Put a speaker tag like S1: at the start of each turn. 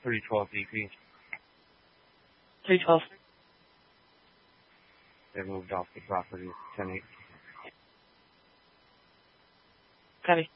S1: 312 DP.
S2: 312.
S1: They moved off the property. 10-8.
S2: Copy.